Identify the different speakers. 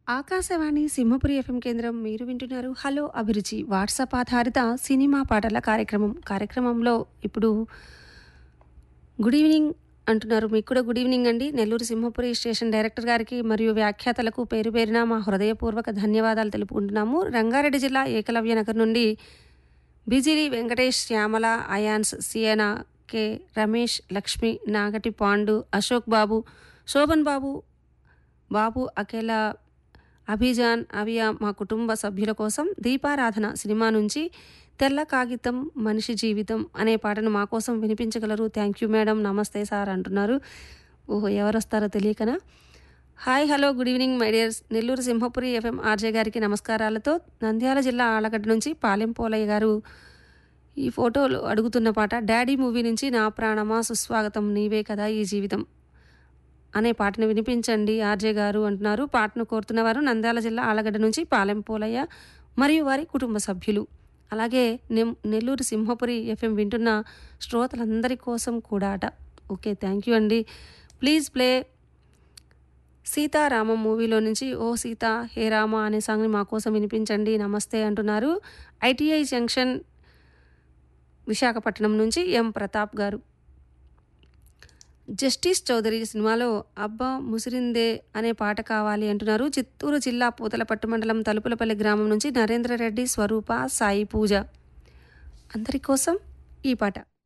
Speaker 1: Akashvani Simhapuri FM కేంద్రం మీరు వింటున్నారు హలో అభిరుచి వాట్సాప్ ఆధారిత సినిమా పాటల కార్యక్రమంలో ఇప్పుడు గుడ్ ఈవినింగ్ అంటున్నారు. మీకు కూడా గుడ్ ఈవినింగ్ అండి. నెల్లూరు సింహపురి స్టేషన్ డైరెక్టర్ గారికి మరియు వ్యాఖ్యాతలకు పేరు పేరున మా హృదయపూర్వక ధన్యవాదాలు తెలుపుకుంటున్నాము. రంగారెడ్డి జిల్లా ఏకలవ్య నగర్ నుండి బిజిలి వెంకటేష్, శ్యామల, అయాన్స్, సియనా, కె రమేష్, లక్ష్మి, నాగటి పాండు, అశోక్ బాబు, శోభన్ బాబు, బాబు అఖిల, అభిజాన్, అవియా మా కుటుంబ సభ్యుల కోసం దీపారాధన సినిమా నుంచి తెల్ల కాగితం మనిషి జీవితం అనే పాటను మా కోసం వినిపించగలరు. థ్యాంక్ యూ మేడం, నమస్తే సార్ అంటున్నారు. ఓహో, ఎవరు వస్తారో తెలియకనా. Hi hello good evening my dears. Nellore Simhapuri FM RJ గారికి నమస్కారాలతో నంద్యాల జిల్లా ఆలగడ్డ నుంచి పాలెం పోలయ్య గారు ఈ ఫోటోలు అడుగుతున్న పాట డాడీ మూవీ నుంచి నా ప్రాణమా సుస్వాగతం నీవే కదా ఈ జీవితం అనే పాటను వినిపించండి ఆర్జే గారు అంటున్నారు. పాటను కోరుతున్న వారు నంద్యాల జిల్లా ఆలగడ్డ నుంచి పాలెం పోలయ్య మరియు వారి కుటుంబ సభ్యులు. అలాగే నెల్లూరు సింహపురి ఎఫ్ఎం వింటున్న శ్రోతలందరి కోసం కూడా అట. ఓకే, థ్యాంక్ యూ అండి. ప్లీజ్ ప్లే సీతారామం మూవీలో నుంచి ఓ సీత హే రామ అనే సాంగ్ని మా కోసం వినిపించండి నమస్తే అంటున్నారు. ఐటీఐ జంక్షన్ విశాఖపట్నం నుంచి ఎం ప్రతాప్ గారు. జస్టిస్ చౌదరి సినిమాలో అబ్బా ముసిరిందే అనే పాట కావాలి అంటున్నారు. చిత్తూరు జిల్లా పూతలపట్టు మండలం తలుపులపల్లి గ్రామం నుంచి నరేంద్ర రెడ్డి, స్వరూప, సాయి పూజ అందరి కోసం ఈ పాట.